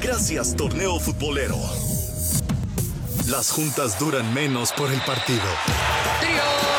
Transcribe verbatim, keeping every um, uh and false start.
Gracias, torneo futbolero. Las juntas duran menos por el partido. ¡Trío!